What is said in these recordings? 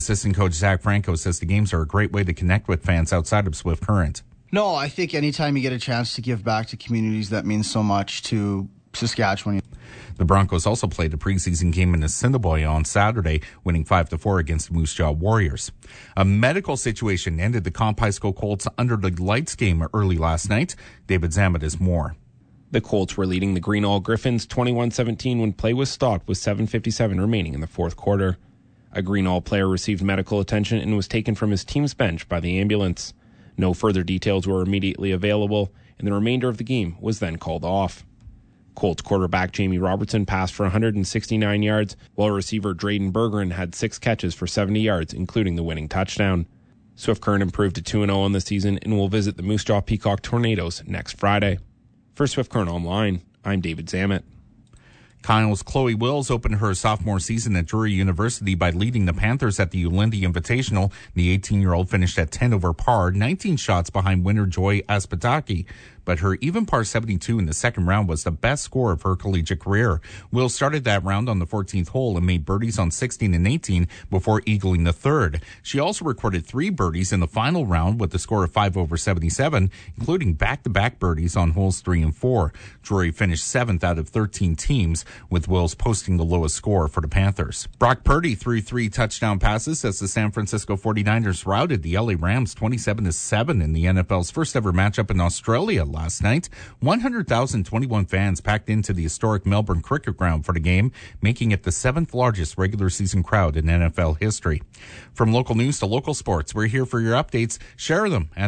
Assistant coach Zach Franco says the games are a great way to connect with fans outside of Swift Current. No, I think anytime you get a chance to give back to communities, that means so much to Saskatchewan. The Broncos also played a preseason game in Assiniboia on Saturday, winning 5-4 against the Moose Jaw Warriors. A medical situation ended the Comp High School Colts under the lights game early last night. David Zamet has more. The Colts were leading the Greenall Griffins 21-17 when play was stopped with 7:57 remaining in the fourth quarter. A Greenall player received medical attention and was taken from his team's bench by the ambulance. No further details were immediately available, and the remainder of the game was then called off. Colts quarterback Jamie Robertson passed for 169 yards, while receiver Drayden Bergeron had 6 catches for 70 yards, including the winning touchdown. Swift Current improved to 2-0 on the season and will visit the Moose Jaw Peacock Tornadoes next Friday. For Swift Current Online, I'm David Zamet. Kyle's Chloe Wills opened her sophomore season at Drury University by leading the Panthers at the Ulindy Invitational. The 18-year-old finished at 10 over par, 19 shots behind winner Joy Aspataki. But her even par 72 in the second round was the best score of her collegiate career. Wills started that round on the 14th hole and made birdies on 16 and 18 before eagling the third. She also recorded 3 birdies in the final round with a score of 5 over 77, including back-to-back birdies on holes 3 and 4. Drury finished 7th out of 13 teams, with Wills posting the lowest score for the Panthers. Brock Purdy threw 3 touchdown passes as the San Francisco 49ers routed the LA Rams 27-7 in the NFL's first ever matchup in Australia last night. 100,021 fans packed into the historic Melbourne Cricket Ground for the game, making it the 7th largest regular season crowd in NFL history. From local news to local sports, we're here for your updates. Share them at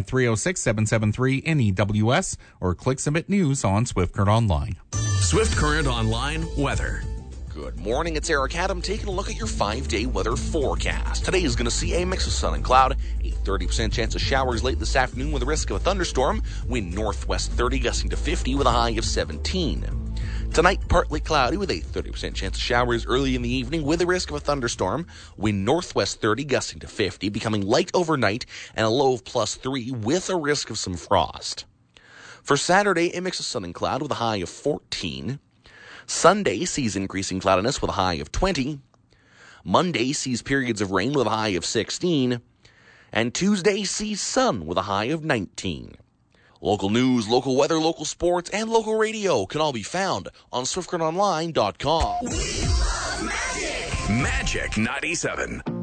306-773-NEWS or click Submit News on Swift Current Online. Swift Current Online weather. Good morning, it's Eric Adam taking a look at your 5-day weather forecast. Today is going to see a mix of sun and cloud, a 30% chance of showers late this afternoon with a risk of a thunderstorm, wind northwest 30 gusting to 50 with a high of 17. Tonight, partly cloudy with a 30% chance of showers early in the evening with a risk of a thunderstorm, wind northwest 30 gusting to 50, becoming light overnight and a low of +3 with a risk of some frost. For Saturday, a mix of sun and cloud with a high of 14. Sunday sees increasing cloudiness with a high of 20. Monday sees periods of rain with a high of 16. And Tuesday sees sun with a high of 19. Local news, local weather, local sports, and local radio can all be found on SwiftCurrentOnline.com. We love Magic! Magic 97.